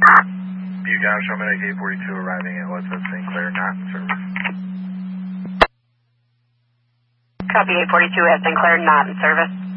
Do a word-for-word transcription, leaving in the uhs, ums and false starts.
Bugow, show me like eight forty-two arriving at what's at Saint Clair, not in service. Copy eight forty-two at Saint Clair, not in service.